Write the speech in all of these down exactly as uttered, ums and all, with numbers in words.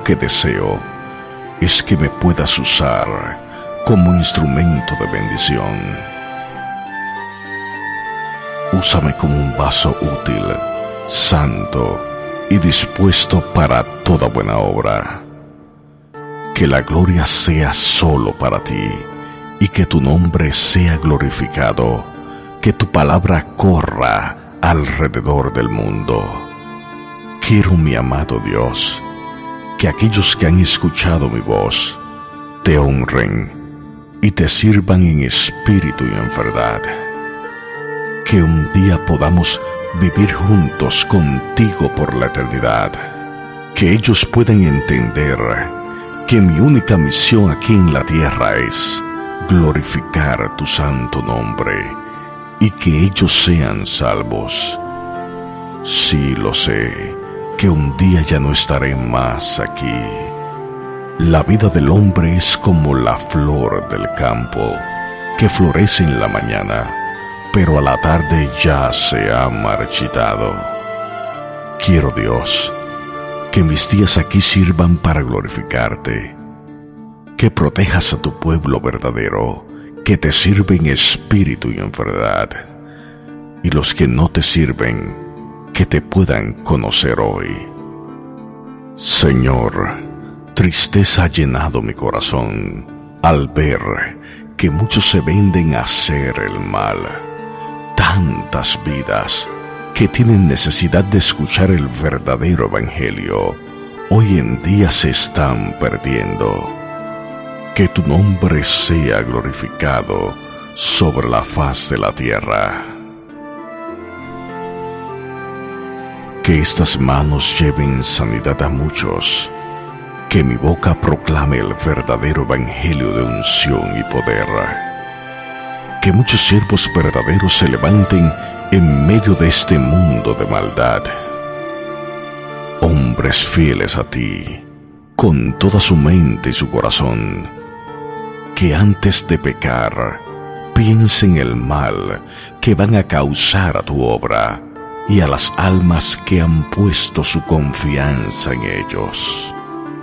que deseo es que me puedas usar como instrumento de bendición. Úsame como un vaso útil, santo y dispuesto para toda buena obra. Que la gloria sea solo para ti y que tu nombre sea glorificado, que tu palabra corra alrededor del mundo. Quiero, mi amado Dios, que aquellos que han escuchado mi voz te honren y te sirvan en espíritu y en verdad. Que un día podamos vivir juntos contigo por la eternidad. Que ellos puedan entender que mi única misión aquí en la tierra es glorificar tu santo nombre y que ellos sean salvos. Sí, lo sé, que un día ya no estaré más aquí. La vida del hombre es como la flor del campo, que florece en la mañana, pero a la tarde ya se ha marchitado. Quiero, Dios, que mis días aquí sirvan para glorificarte, que protejas a tu pueblo verdadero, que te sirve en espíritu y en verdad, y los que no te sirven, que te puedan conocer hoy. Señor, tristeza ha llenado mi corazón al ver que muchos se venden a hacer el mal. Tantas vidas que tienen necesidad de escuchar el verdadero evangelio, hoy en día se están perdiendo. Que tu nombre sea glorificado sobre la faz de la tierra. Que estas manos lleven sanidad a muchos. Que mi boca proclame el verdadero evangelio de unción y poder. Que muchos siervos verdaderos se levanten en medio de este mundo de maldad. Hombres fieles a ti, con toda su mente y su corazón, que antes de pecar piensen el mal que van a causar a tu obra y a las almas que han puesto su confianza en ellos.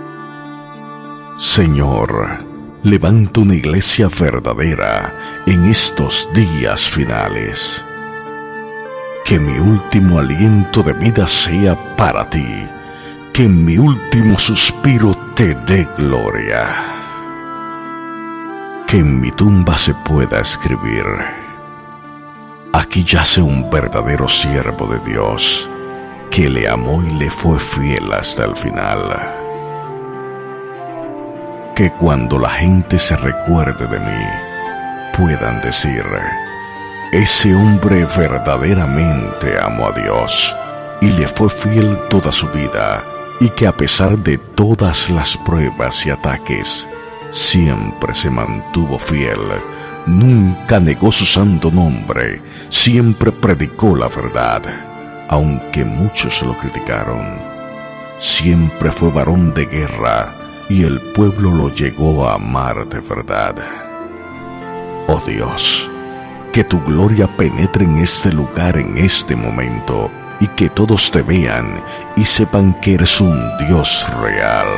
Señor, levanta una iglesia verdadera en estos días finales. Que mi último aliento de vida sea para ti, que en mi último suspiro te dé gloria. Que en mi tumba se pueda escribir: aquí yace un verdadero siervo de Dios, que le amó y le fue fiel hasta el final. Que cuando la gente se recuerde de mí, puedan decir: ese hombre verdaderamente amó a Dios y le fue fiel toda su vida, y que a pesar de todas las pruebas y ataques, siempre se mantuvo fiel, nunca negó su santo nombre, siempre predicó la verdad, aunque muchos lo criticaron. Siempre fue varón de guerra y el pueblo lo llegó a amar de verdad. Oh Dios, que tu gloria penetre en este lugar en este momento y que todos te vean y sepan que eres un Dios real.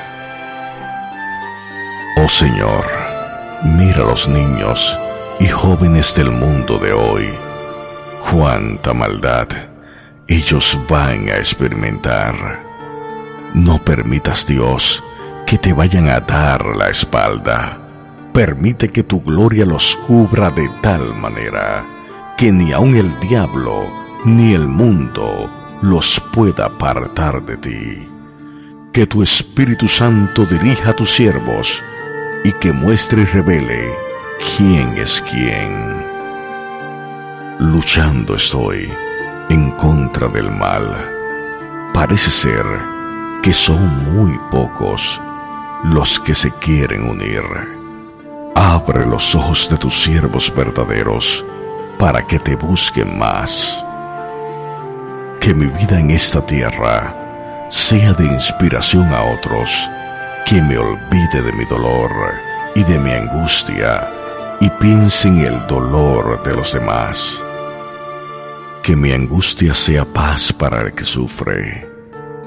Oh Señor, mira a los niños y jóvenes del mundo de hoy. Cuánta maldad ellos van a experimentar. No permitas, Dios, que te vayan a dar la espalda. Permite que tu gloria los cubra de tal manera que ni aun el diablo ni el mundo los pueda apartar de ti. Que tu Espíritu Santo dirija a tus siervos y que muestre y revele quién es quién. Luchando estoy en contra del mal. Parece ser que son muy pocos los que se quieren unir. Abre los ojos de tus siervos verdaderos para que te busquen más. Que mi vida en esta tierra sea de inspiración a otros, que me olvide de mi dolor y de mi angustia y piense en el dolor de los demás. Que mi angustia sea paz para el que sufre.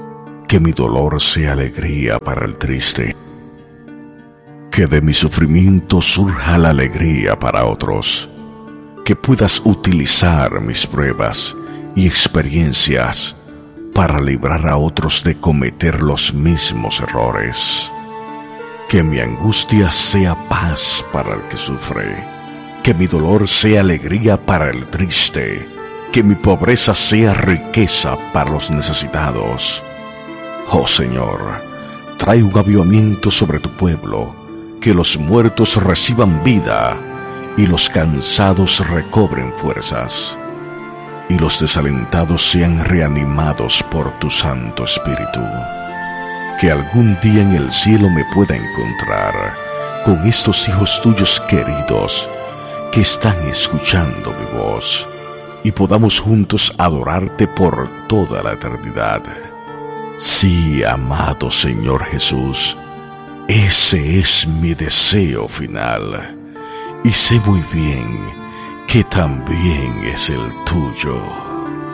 que mi dolor sea alegría para el triste, que de mi sufrimiento surja la alegría para otros, que puedas utilizar mis pruebas y experiencias para librar a otros de cometer los mismos errores. Que mi angustia sea paz para el que sufre, que mi dolor sea alegría para el triste, que mi pobreza sea riqueza para los necesitados. Oh Señor, trae un avivamiento sobre tu pueblo, que los muertos reciban vida y los cansados recobren fuerzas, y los desalentados sean reanimados por tu Santo Espíritu. Que algún día en el cielo me pueda encontrar con estos hijos tuyos queridos que están escuchando mi voz, y podamos juntos adorarte por toda la eternidad. Sí, amado Señor Jesús, ese es mi deseo final, y sé muy bien que también es el tuyo.